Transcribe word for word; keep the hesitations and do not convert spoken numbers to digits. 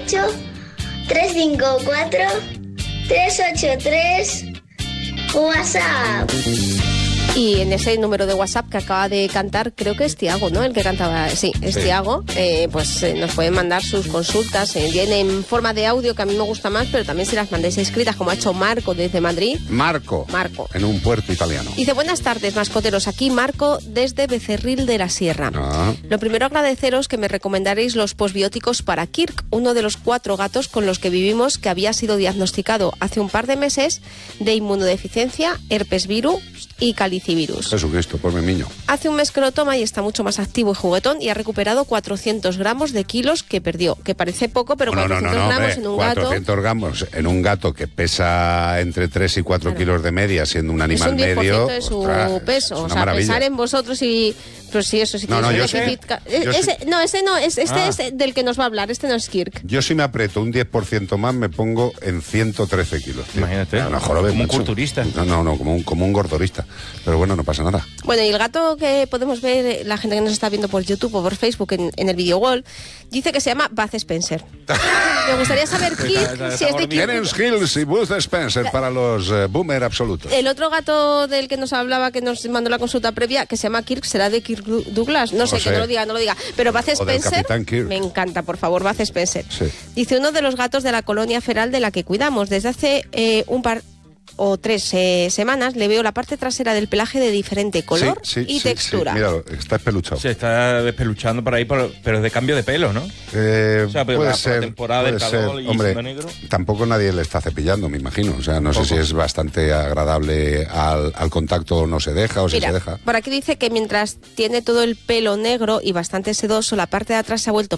ocho, tres cinco cuatro, tres ocho tres. WhatsApp. Y en ese número de WhatsApp que acaba de cantar, creo que es Tiago, ¿no? El que cantaba, sí, es sí. Tiago. Eh, pues eh, nos pueden mandar sus consultas. Eh, viene en forma de audio, que a mí me gusta más, pero también si las mandéis escritas, como ha hecho Marco desde Madrid. Marco. Marco. En un puerto italiano. Dice, buenas tardes, mascoteros. Aquí Marco desde Becerril de la Sierra. Ah. Lo primero, agradeceros que me recomendaréis los posbióticos para Kirk, uno de los cuatro gatos con los que vivimos, que había sido diagnosticado hace un par de meses de inmunodeficiencia, herpes virus y calicivirus. Jesucristo, por mi niño. Hace un mes que lo toma y está mucho más activo y juguetón y ha recuperado cuatrocientos gramos de kilos que perdió, que parece poco, pero no, cuatrocientos no, no, no, gramos hombre, en un cuatrocientos gato... gramos en un gato que pesa entre tres y cuatro claro. kilos de media, siendo un animal es un diez por ciento medio... de su ostras, peso, o sea, maravilla. Pensar en vosotros y... Pues sí, eso sí. No, no, yo déficit... sé, yo ese, sé. No, ese no, es, este ah. es del que nos va a hablar, este no es Kirk. Yo si me aprieto un diez por ciento más me pongo en ciento trece kilos. Tío. Imagínate, no, no, jorobe, como mucho. un culturista. No, no, no, como un, como un gordorista. Pero bueno, no pasa nada. Bueno, y el gato que podemos ver, la gente que nos está viendo por YouTube o por Facebook en, en el video wall, dice que se llama Bud Spencer. Me gustaría saber, Kirk, si es de Kirk. Terence Hills y Bud Spencer para los uh, boomer absolutos. El otro gato del que nos hablaba, que nos mandó la consulta previa, que se llama Kirk, ¿será de Kirk Douglas? No, no sé, sé, que no lo diga, no lo diga. Pero Bud Spencer, me encanta, por favor, Bud Spencer. Sí. Dice, uno de los gatos de la colonia feral de la que cuidamos. Desde hace eh, un par o tres eh, semanas le veo la parte trasera del pelaje de diferente color sí, sí, y sí, textura. Sí, míralo, está espeluchado. Se está despeluchando por ahí, pero, pero de cambio de pelo, ¿no? Eh, o sea, pero puede la, ser, la temporada puede del calor ser. y Hombre, negro. Tampoco nadie le está cepillando, me imagino. O sea, no Tampoco. sé si es bastante agradable al, al contacto o no se deja o si Mira, se deja. Por aquí dice que mientras tiene todo el pelo negro y bastante sedoso, la parte de atrás se ha vuelto